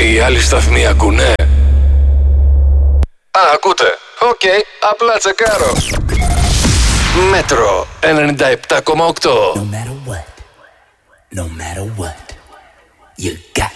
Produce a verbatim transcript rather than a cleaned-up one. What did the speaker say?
Οι άλλοι σταθμοί ακούνε? Α, ακούτε. Οκ, okay, απλά τσεκάρω. Μέτρο ενενήντα επτά κόμμα οκτώ. No matter what, no matter what, you got